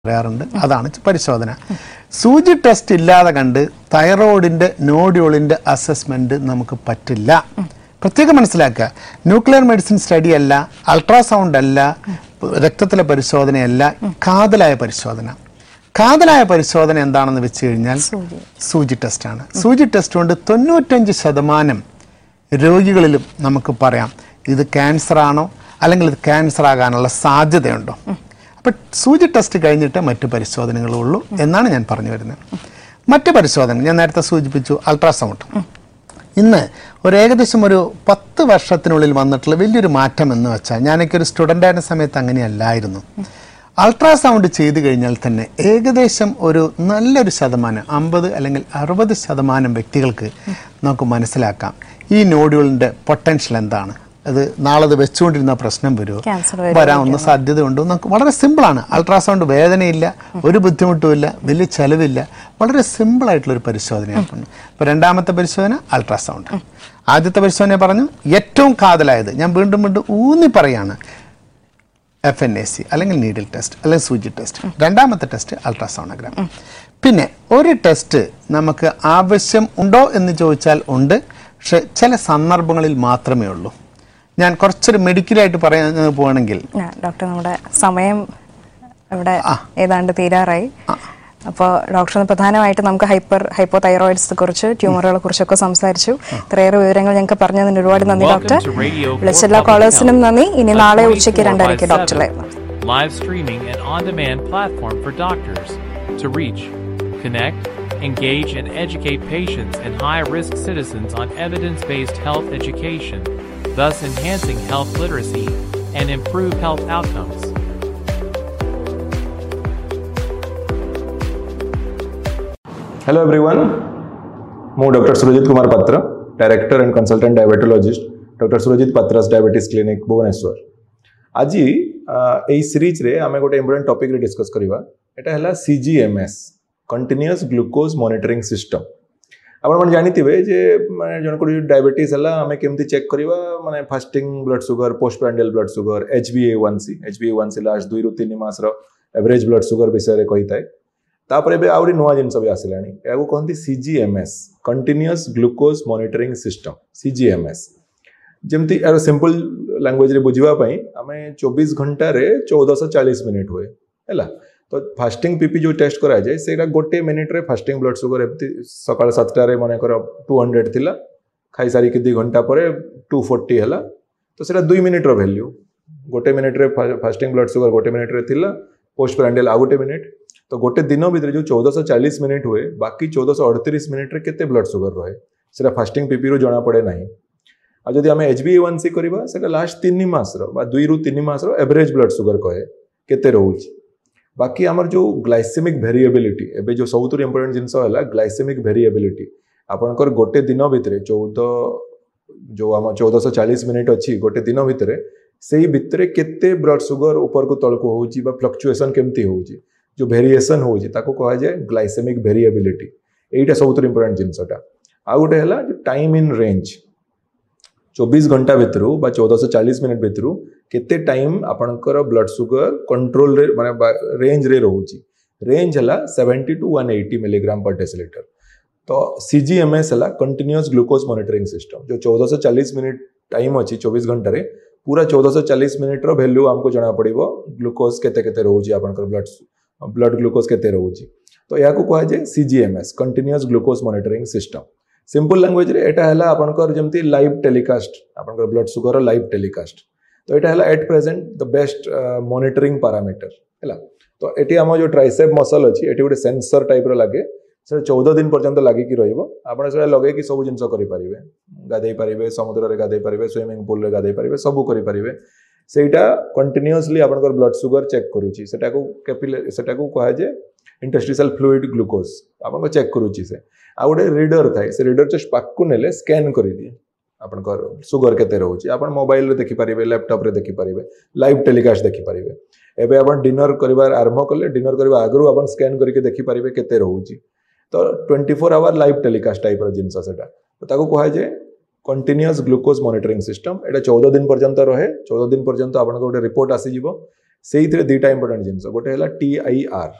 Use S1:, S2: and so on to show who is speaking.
S1: പറയാറുണ്ട്. അതാണ് പരിശോധന. സൂചി ടെസ്റ്റ് ഇല്ലാതെ കണ്ട് തൈറോയിഡിന്റെ നോഡ്യൂളിന്റെ അസസ്മെന്റ് നമുക്ക് പറ്റില്ല. പ്രത്യേകം മനസ്സിലാക്കുക, ന്യൂക്ലിയർ മെഡിസിൻ സ്റ്റഡി അല്ല, അൾട്രാസൗണ്ട് അല്ല, രക്തത്തിലെ പരിശോധനയല്ല, കാതലായ പരിശോധന. കാതലായ പരിശോധന എന്താണെന്ന് വെച്ച് കഴിഞ്ഞാൽ സൂചി ടെസ്റ്റാണ്. സൂചി ടെസ്റ്റ് കൊണ്ട് 95% രോഗികളിലും നമുക്ക് പറയാം ഇത് ക്യാൻസർ ആണോ അല്ലെങ്കിൽ ഇത് ക്യാൻസർ ആകാനുള്ള സാധ്യതയുണ്ടോ. അപ്പം സൂചി ടെസ്റ്റ് കഴിഞ്ഞിട്ട് മറ്റു പരിശോധനകളുള്ളൂ എന്നാണ് ഞാൻ പറഞ്ഞു വരുന്നത്. മറ്റ് പരിശോധന ഞാൻ നേരത്തെ സൂചിപ്പിച്ചു, അൾട്രാസൗണ്ട്. ഇന്ന് ഏകദേശം 10 വർഷത്തിനുള്ളിൽ വന്നിട്ടുള്ള വലിയൊരു മാറ്റം എന്ന് വെച്ചാൽ, ഞാനൊക്കെ ഒരു സ്റ്റുഡൻ്റ് ആയിരുന്ന സമയത്ത് അങ്ങനെയല്ലായിരുന്നു. അൾട്രാസൗണ്ട് ചെയ്തു കഴിഞ്ഞാൽ തന്നെ ഏകദേശം നല്ലൊരു ശതമാനം 50 അല്ലെങ്കിൽ 60% വ്യക്തികൾക്ക് നമുക്ക് മനസ്സിലാക്കാം ഈ നോഡ്യൂളിൻ്റെ പൊട്ടൻഷ്യൽ എന്താണ്, അത് നാളെ അത് വെച്ചുകൊണ്ടിരുന്ന പ്രശ്നം വരുമോ, വരാവുന്ന സാധ്യതയുണ്ടോ. നമുക്ക് വളരെ സിമ്പിളാണ്. അൾട്രാസൗണ്ട് വേദനയില്ല, ഒരു ബുദ്ധിമുട്ടുമില്ല, വലിയ ചിലവില്ല, വളരെ സിമ്പിളായിട്ടുള്ളൊരു പരിശോധനയാണ്. ഇപ്പോൾ രണ്ടാമത്തെ പരിശോധന അൾട്രാസൗണ്ട്. ആദ്യത്തെ പരിശോധന പറഞ്ഞു ഏറ്റവും കാതലായത്, ഞാൻ വീണ്ടും ഊന്നി പറയാണ്, FNAC അല്ലെങ്കിൽ നീഡിൽ ടെസ്റ്റ് അല്ലെങ്കിൽ സൂചി ടെസ്റ്റ്. രണ്ടാമത്തെ ടെസ്റ്റ് അൾട്രാസോണോഗ്രാം. പിന്നെ ഒരു ടെസ്റ്റ് നമുക്ക് ആവശ്യം ഉണ്ടോ എന്ന് ചോദിച്ചാൽ ഉണ്ട്, പക്ഷെ ചില സന്ദർഭങ്ങളിൽ മാത്രമേ ഉള്ളൂ. ഞാൻ കുറച്ചൊരു മെഡിക്കലായിട്ട് പറയാൻ പോവാണെങ്കിൽ,
S2: ഡോക്ടർ നമ്മുടെ സമയം ഇവിടെ ഏതാണ്ട് തീരാറായി. അപ്പോൾ ഡോക്ടർ പ്രധാനമായിട്ട് നമുക്ക് ഹൈപ്പോ തൈറോയിഡ്സിനെ കുറിച്ച്, ട്യൂമറുകളെ കുറിച്ചൊക്കെ സംസാരിച്ചു. ഇത്രയേറെ വിവരങ്ങൾ ഞങ്ങൾക്ക് പറഞ്ഞതിന് ഒരുപാട് നന്ദി ഡോക്ടർ. വിളിച്ച എല്ലാ കോളേഴ്സിനും നന്ദി. ഇനി നാളെ ഉച്ചയ്ക്ക് 2:30 ഡോക്ടറെ
S3: live streaming and on-demand platform for doctors to reach, connect, engage and educate patients and high-risk citizens on evidence-based health education, thus enhancing health literacy and improve health outcomes.
S4: Hello everyone, ମୁଁ Dr. Surajit Kumar Patra, Director and Consultant Diabetologist, Dr. Surajit Patra's Diabetes Clinic, Bhubaneswar. आज এই series রে আমি গোটে important topic রে discuss করিবা। এটা হলা CGMS, Continuous Glucose Monitoring System. आपण मन जानिथिबे जे माने जनको डायबिटीज हला हमें केमती चेक करिवा, माने fasting blood sugar, postprandial blood sugar, HbA1c last 2 ରୁ 3 मास रो एवरेज ब्लड शुगर विषय रे कहिताय। तापर एबे आउरी नुवा जिनस भी आसिलानी, याको कहंती CGMS, continuous glucose monitoring system, CGMS. जेमती यार सिंपल लैंग्वेज रे बुझिबा पई हमें 24 घंटा रे 1440 मिनिट हुए हैला। तो फास्टिंग पीपी जो टेस्ट करा जाए सेटा गोटे मिनिट रे फास्टिंग ब्लड शुगर एमती सकाळ 7टा रे माने कर 200 थिला, खाई सारी के 2 घंटा परे 240 हैला। तो सेटा 2 मिनिट रो वैल्यू, गोटे मिनिट रे फास्टिंग ब्लड शुगर गोटे मिनिट रे थिला, पोस्टप्रांडियल आ गोटे मिनिट। तो गोटे दिन भितर जो 1440 मिनिट हुए, बाकी 1438 मिनिट रे केते ब्लड शुगर रहे सेटा फास्टिंग पीपी रो जणा पड़े नाही। आ जदि हमें HbA1c करबा सेटा लास्ट 3 मास रो बा 2 ରୁ 3 मास रो एवरेज ब्लड शुगर कहे केते रहउची। बाकी हमर जो ग्लाइसेमिक वेरिएबिलिटी, एबे जो सबुतुर इंपोर्टेंट जिंस होला ग्लाइसेमिक वेरिएबिलिटी, आपनकर गोटे दिन भितर 1440 मिनिट अछि, गोटे दिन भितर सेही भितर केते ब्लड शुगर ऊपर को तळ को होउची बा फ्लक्चुएशन केमती होउची, जो वेरिएशन होउची ताको कहा जाय ग्लाइसेमिक वेरिएबिलिटी। एटा सबुतुर इंपोर्टेंट जिंसटा। आ गोटे हला टाइम इन रेंज, 24 घंटा भितर बा 1440 मिनिट भितर केते टाइम आपनकर ब्लड शुगर कंट्रोल रे माने रेंज रे रहउची। रेंज हला 70 to 180 मिलीग्राम पर डेसिलीटर। तो CGMS हला कंटीन्यूअस ग्लूकोज मॉनिटरिंग सिस्टम, जो 1440 मिनिट टाइम अछि 24 घंटा रे, पूरा 1440 मिनिट रो वैल्यू हमको जणा पड़िबो ग्लूकोज केते केते रहउची, आपनकर ब्लड ग्लूकोज केते रहउची। तो याको कहा जाय CGMS, continuous glucose monitoring system. Simple language रे एटा हला आपनकर जेमती लाइव टेलीकास्ट, आपनकर ब्लड शुगर लाइव टेलीकास्ट। तो एटा हला at present the best monitoring parameter हला। तो एटी हम जो ट्राइसेप मसल अछि एटी गोटे सेंसर टाइप रो लागे, से 14 दिन पर्यंत लागि कि रहिबो। आपण से लगे कि सब जिंस करि परिबे, गादै परिबे, समुद्र रे गादै परिबे, स्विमिंग पूल रे गादै परिबे, सब करि परिबे। सेटा कंटीन्यूअसली आपनकर ब्लड शुगर चेक करूची, सेटा को कहा जे इंटरस्टिशियल फ्लूइड ग्लूकोज आपन चेक करूची। से आ गोटे रीडर थाए, से रीडर जस्ट पाकु नेले स्कैन करि दिए आपनकर शुगर केते रहउची। आपन मोबाइल रे देखि परिबे, लैपटॉप रे देखि परिबे, लाइव टेलीकास्ट देखि परिबे। एबे आपन डिनर करिवार आरंभ करले, डिनर करबा आगरु आपन स्कैन करके देखि परिबे केते रहउची। तो 24 आवर लाइव टेलीकास्ट टाइप रो जिंस सेटा। तो ताको कहा जे कंटीन्यूअस ग्लूकोज मॉनिटरिंग सिस्टम। एटा 14 दिन पर्यंत रहे, 14 दिन पर्यंत आपन गोटे रिपोर्ट आसी जिवो। से दुईटा इंपोर्टेंट जिनस गोटे है TIR